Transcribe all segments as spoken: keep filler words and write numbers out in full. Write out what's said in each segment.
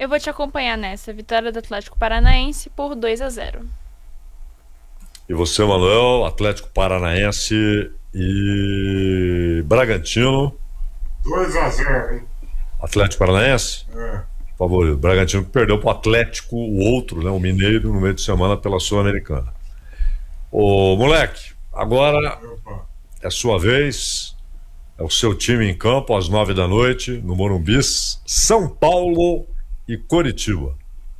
Eu vou te acompanhar nessa. Vitória do Atlético Paranaense por dois a zero. E você, Manuel, Atlético Paranaense e Bragantino. dois a zero, hein? Atlético Paranaense? É. Favorito. Bragantino que perdeu para o Atlético, o outro, né, o Mineiro, no meio de semana pela Sul-Americana. Ô, moleque, agora Opa. é sua vez. É o seu time em campo às nove da noite, no Morumbi, São Paulo e Coritiba.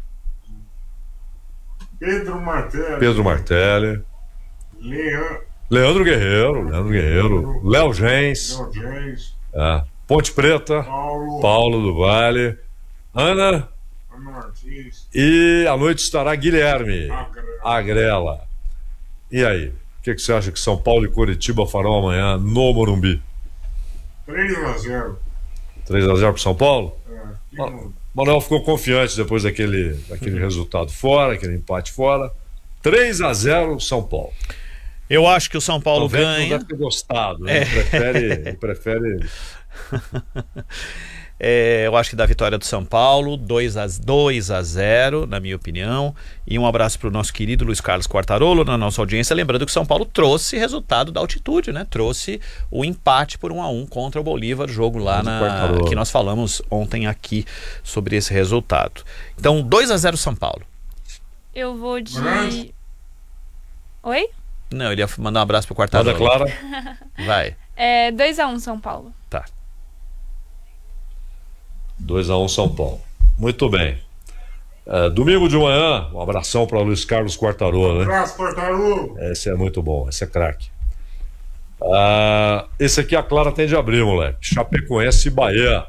Pedro Martelli. Pedro Martelli. Leandro. Leandro Guerreiro. Leandro Guerreiro. Léo Gens. Léo Gens. É. Ponte Preta. Paulo. Paulo do Vale. Ana. Ana Martins. E à noite estará Guilherme Agrela. Agrela. E aí? O que, que você acha que São Paulo e Coritiba farão amanhã no Morumbi? três a zero. três a zero para São Paulo? É. Que Ma- não- Manuel ficou confiante depois daquele, daquele resultado fora, aquele empate fora. três a zero São Paulo. Eu acho que o São Paulo O Vec ganha. não deve ter gostado, né? Ele prefere, ele prefere... É, eu acho que dá vitória do São Paulo, dois a zero, na minha opinião. E um abraço para o nosso querido Luiz Carlos Quartarolo, na nossa audiência. Lembrando que o São Paulo trouxe resultado da altitude, né? Trouxe o empate por um a um contra o Bolívar, jogo lá Grande na, Quartarolo. que nós falamos ontem aqui sobre esse resultado. Então, dois a zero São Paulo. Eu vou de... Grande. Oi? Não, ele ia mandar um abraço pro Manda, Quartarolo. Clara. Vai. É dois a um São Paulo. Tá. dois a um São Paulo. Muito bem. É, domingo de manhã, um abração para Luiz Carlos Quartarolo, né? Abraço, Portaru. Esse é muito bom, esse é craque. Ah, esse aqui a Clara tem de abrir, moleque. Chapecoense e Bahia.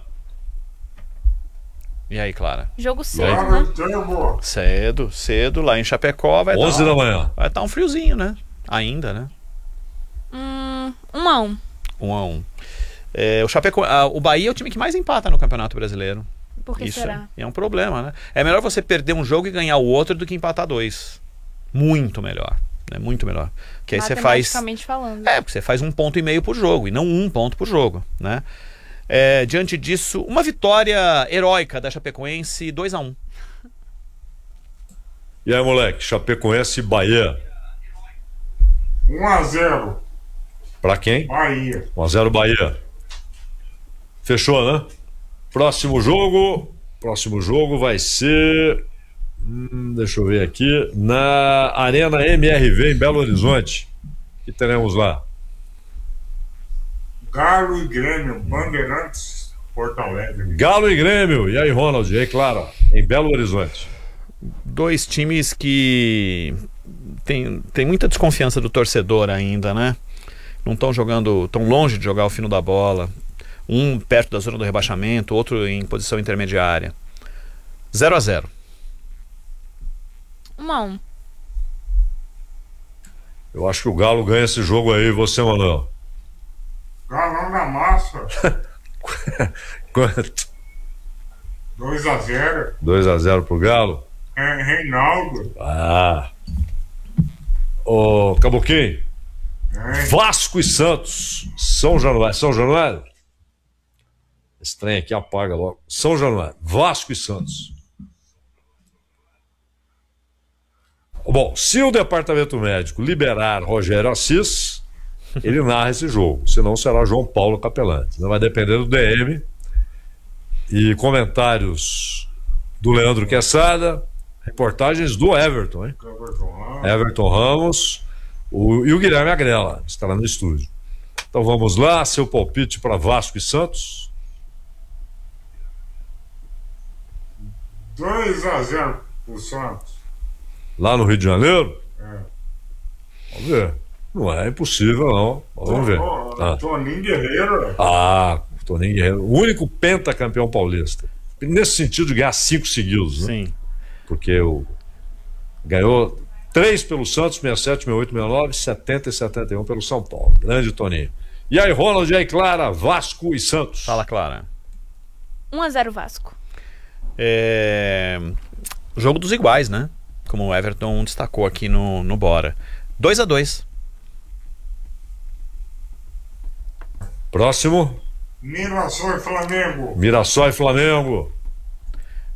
E aí, Clara? Jogo cedo, aí? né? Turbo. Cedo, cedo, lá em Chapecó vai onze dar da um- manhã. Vai estar um friozinho, né? Ainda, né? Hum, um a um. Um a um. É, o, Chapeco... ah, o Bahia é o time que mais empata no Campeonato Brasileiro. Por que Isso será? é, é um problema, né? É melhor você perder um jogo e ganhar o outro do que empatar dois. Muito melhor. Né? Muito melhor. Porque aí você faz. Matematicamente falando. É, porque você faz um ponto e meio por jogo e não um ponto por jogo, né? É, diante disso, uma vitória heróica da Chapecoense, dois a um. E aí, moleque? Chapecoense e Bahia. um a zero. Pra quem? Bahia. um a zero Bahia. Fechou, né? Próximo jogo. Próximo jogo vai ser. Hum, deixa eu ver aqui. Na Arena M R V em Belo Horizonte. O que teremos lá? Galo e Grêmio. Bandeirantes. Porto Alegre. Galo e Grêmio. E aí, Ronald? E aí, Clara? Em Belo Horizonte. Dois times que tem, tem muita desconfiança do torcedor ainda, né? Não estão jogando, tão longe de jogar o fino da bola. Um perto da zona do rebaixamento, outro em posição intermediária. zero a zero. um a um. Eu acho que o Galo ganha esse jogo aí. E você, Manuel? Galão da massa. Quanto? dois a zero. dois a zero pro Galo? É, Reinaldo. Ah. Ô, Caboquinho. É. Vasco e Santos. São Januário. São Januário? Esse trem aqui apaga logo. São Januário. Vasco e Santos. Bom, se o departamento médico liberar Rogério Assis, ele narra esse jogo. Senão será João Paulo Capelante. Vai depender do D M. E comentários do Leandro Quesada. Reportagens do Everton, hein? Everton Ramos. Everton Ramos o, e o Guilherme Agrela estará no estúdio. Então vamos lá, seu palpite para Vasco e Santos. dois a zero pro Santos. Lá no Rio de Janeiro. É. Vamos ver. Não é impossível, não. Vamos ver. Tô- Ah, Toninho Guerreiro. ah Toninho Guerreiro, o único pentacampeão paulista. Nesse sentido de ganhar cinco seguidos, né? Sim. Porque o ganhou três pelo Santos, sessenta e sete, sessenta e oito, sessenta e nove, setenta e setenta e um pelo São Paulo. Grande Toninho. E aí, Ronald, e aí, Clara, Vasco e Santos. Fala, Clara. um a zero Vasco. É... Jogo dos iguais, né? Como o Everton destacou aqui no, no Bora. dois a dois. Próximo, Mirassol e Flamengo. Mirassol e Flamengo.